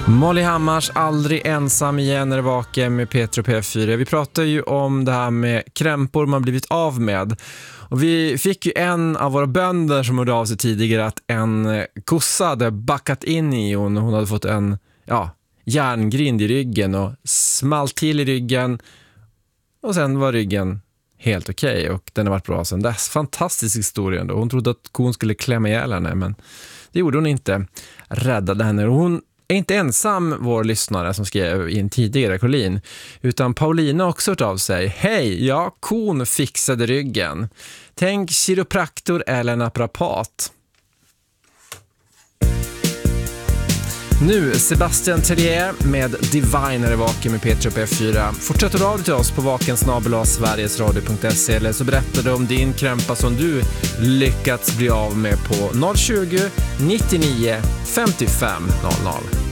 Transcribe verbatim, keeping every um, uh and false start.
Molly Hammars Aldrig ensam igen är vaken med Petro P fyra. Vi pratar ju om det här med krämpor man blivit av med. Och vi fick ju en av våra bönder som hörde av sig tidigare att en kossa hade backat in i hon. Hon hade fått en ja, järngrind i ryggen och smalt till i ryggen. Och sen var ryggen helt okej okay, och den har varit bra sedan dess. Fantastisk historia ändå. Hon trodde att kon skulle klämma ihjäl henne, men det gjorde hon inte. Räddade henne. Och hon är inte ensam vår lyssnare som skrev in tidigare, Colin, utan Paulina har också hört av sig. Hej, ja, kon fixade ryggen. Tänk kiropraktor eller naprapat. Nu Sebastian Tellier med Divine är vaken med Petro P fyra. Fortsätt att radio till oss på vaken snabel-a sverigesradio punkt se eller så berättar du om din krämpa som du lyckats bli av med på noll tjugo, nittionio, femtiofem noll noll.